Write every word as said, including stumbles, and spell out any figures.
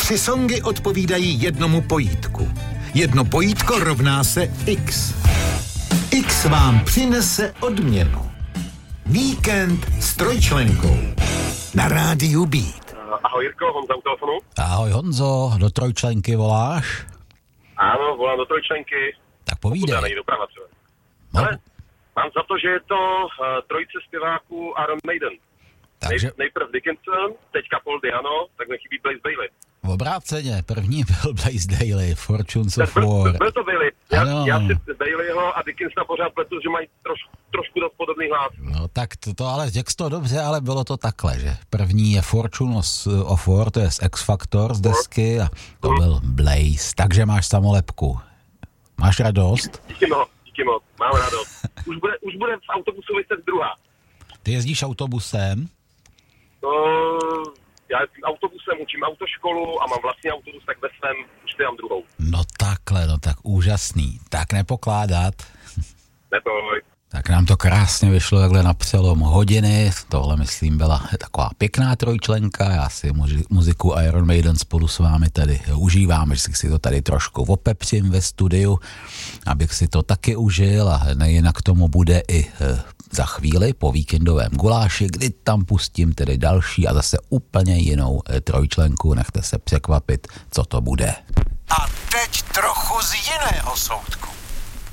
Tři songy odpovídají jednomu pojítku. Jedno pojítko rovná se X. X vám přinese odměnu. Víkend s trojčlenkou. Na rádiu Beat. Ahoj Jirko, Honza u telefonu. Ahoj Honzo, do trojčlenky voláš? Ano, volám do trojčlenky. Tak povídej. Pokud není doprava třeba. No. Ale mám za to, že je to uh, trojice zpěváků Iron Maiden. Takže... Nej, nejprv Dickinson, teďka Paul Diano, tak nechybí Blaze Bayley. V obráceně, první byl Blaze Bayley, Fortunes of byl, War. Byl to Bayley. Já, Ano. já si Bayleyho a Dickinsona pořád pletu, že mají troš, trošku dost podobný hlas. No tak to, to ale řekl to dobře, ale bylo to takhle, že první je Fortunes of War, to je z X Factor z desky a to byl Blaze, takže máš samolepku. Máš radost? Díky moc, díky moc, mám radost. Už bude, už bude v autobusu vyset druhá. Ty jezdíš autobusem? No, já jezdím autobusem, učím autoškolu a mám vlastní autobus, tak ve svém už mám druhou. No takhle, no tak úžasný. Tak nepokládat. Neboj. Tak nám to krásně vyšlo takhle na přelom hodiny. Tohle, myslím, byla taková pěkná trojčlenka. Já si muziku Iron Maiden spolu s vámi tady užívám, že si to tady trošku opepřím ve studiu, abych si to taky užil a nejinak tomu bude i za chvíli po víkendovém guláši, kdy tam pustím tedy další a zase úplně jinou trojčlenku. Nechte se překvapit, co to bude. A teď trochu z jiného soudku.